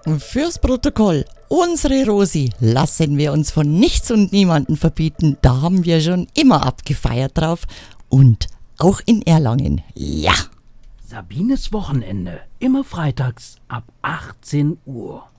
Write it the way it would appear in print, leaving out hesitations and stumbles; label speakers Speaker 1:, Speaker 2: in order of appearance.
Speaker 1: Fürs Protokoll, unsere Rosi lassen wir uns von nichts und niemanden verbieten. Da haben wir schon immer abgefeiert drauf. Und auch in Erlangen, ja.
Speaker 2: Sabines Wochenende, immer freitags ab 18 Uhr.